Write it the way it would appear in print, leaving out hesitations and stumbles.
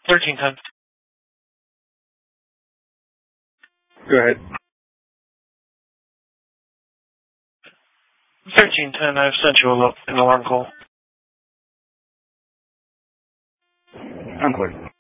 1310. Go ahead. 1310, I've sent you an alarm call. I'm clear.